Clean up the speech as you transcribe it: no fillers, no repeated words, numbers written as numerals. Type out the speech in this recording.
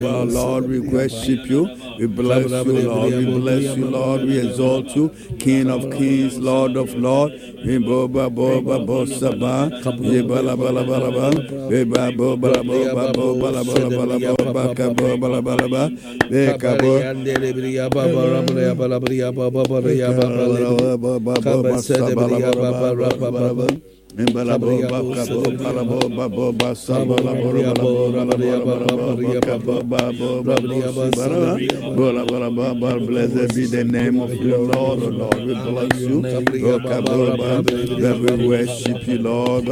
Lord, we worship you. We bless you, Lord. We bless you, Lord. We exalt you, King of kings, Lord of lords. Boba boba bossa ba, bala bala bala ba, beba boba boba boba bala bala boba kabo bala bala ba, kabo. Blessed be the name of your Lord, O Lord. We bless you. We worship you, Lord.